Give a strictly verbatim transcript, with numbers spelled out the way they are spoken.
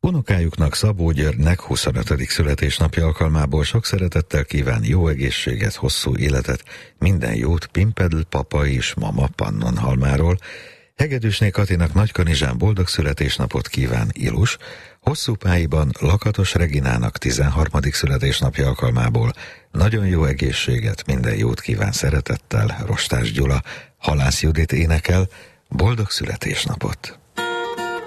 Unokájuknak, Szabó Györgynek huszonötödik születésnapja alkalmából sok szeretettel kíván jó egészséget, hosszú életet, minden jót Pimpedl papa és mama Pannonhalmáról. Hegedűsné Katinak, Nagykanizsán boldog születésnapot kíván Ilus, Hosszúpályiban Lakatos Reginának tizenharmadik születésnapja alkalmából nagyon jó egészséget, minden jót kíván szeretettel Rostás Gyula. Halász Judit énekel boldog születésnapot.